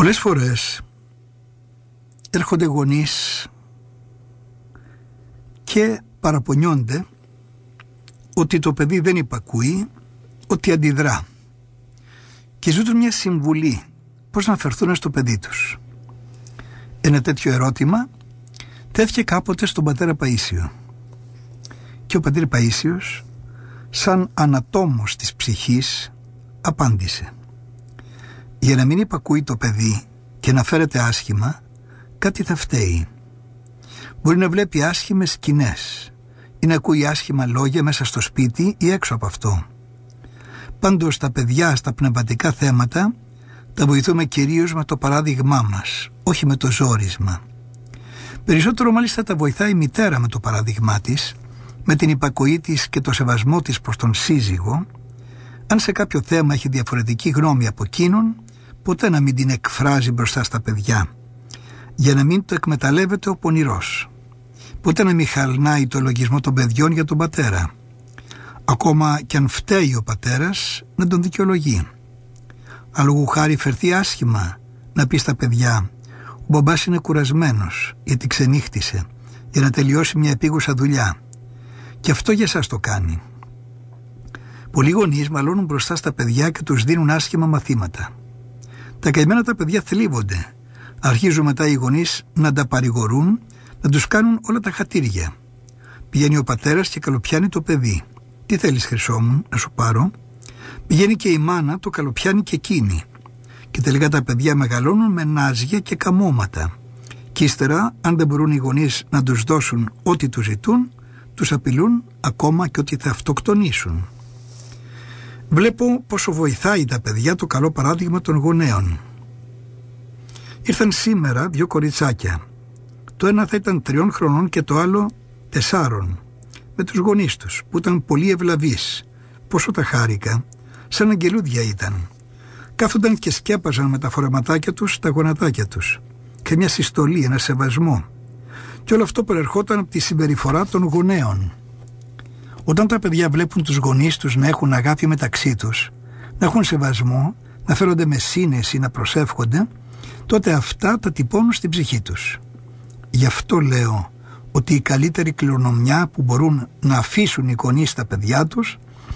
Πολλές φορές έρχονται γονείς και παραπονιόνται ότι το παιδί δεν υπακούει, ότι αντιδρά και ζητούν μια συμβουλή πώς να φερθούν στο παιδί τους. Ένα τέτοιο ερώτημα τέθηκε κάποτε στον πατέρα Παΐσιο και ο πατήρ Παΐσιος, σαν ανατόμος της ψυχής, απάντησε: για να μην υπακούει το παιδί και να φέρεται άσχημα, κάτι θα φταίει. Μπορεί να βλέπει άσχημες σκηνές ή να ακούει άσχημα λόγια μέσα στο σπίτι ή έξω από αυτό. Πάντως τα παιδιά στα πνευματικά θέματα τα βοηθούμε κυρίως με το παράδειγμά μας, όχι με το ζόρισμα. Περισσότερο μάλιστα τα βοηθάει η μητέρα με το παράδειγμά της, με την υπακοή της και το σεβασμό της προς τον σύζυγο. Αν σε κάποιο θέμα έχει διαφορετική γνώμη από εκείνον, ποτέ να μην την εκφράζει μπροστά στα παιδιά, για να μην το εκμεταλλεύεται ο πονηρός. Ποτέ να μην χαλνάει το λογισμό των παιδιών για τον πατέρα. Ακόμα κι αν φταίει ο πατέρας, να τον δικαιολογεί. Αν λόγου χάρη φερθεί άσχημα, να πει στα παιδιά: ο μπαμπάς είναι κουρασμένος γιατί ξενύχτησε για να τελειώσει μια επίγουσα δουλειά και αυτό για σας το κάνει. Πολλοί γονείς μαλώνουν μπροστά στα παιδιά και τους δίνουν άσχημα μαθήματα. Τα καημένα τα παιδιά θλίβονται. Αρχίζουν μετά οι γονείς να τα παρηγορούν, να τους κάνουν όλα τα χατήρια. Πηγαίνει ο πατέρας και καλοπιάνει το παιδί. Τι θέλεις, χρυσό μου, να σου πάρω? Πηγαίνει και η μάνα, το καλοπιάνει και εκείνη. Και τελικά τα παιδιά μεγαλώνουν με νάζια και καμώματα. Και ύστερα, αν δεν μπορούν οι γονείς να τους δώσουν ό,τι τους ζητούν, τους απειλούν ακόμα και ότι θα αυτοκτονήσουν. Βλέπω πόσο βοηθάει τα παιδιά το καλό παράδειγμα των γονέων. Ήρθαν σήμερα 2 κοριτσάκια. Το ένα θα ήταν 3 χρονών και το άλλο 4, με τους γονείς τους, που ήταν πολύ ευλαβείς. Πόσο τα χάρηκα, σαν αγγελούδια ήταν. Κάθονταν και σκέπαζαν με τα φορεματάκια τους τα γονατάκια τους. Και μια συστολή, ένα σεβασμό. Και όλο αυτό προερχόταν από τη συμπεριφορά των γονέων. Όταν τα παιδιά βλέπουν τους γονείς τους να έχουν αγάπη μεταξύ τους, να έχουν σεβασμό, να φέρονται με σύνεση, να προσεύχονται, τότε αυτά τα τυπώνουν στην ψυχή τους. Γι' αυτό λέω ότι η καλύτερη κληρονομιά που μπορούν να αφήσουν οι γονείς στα παιδιά τους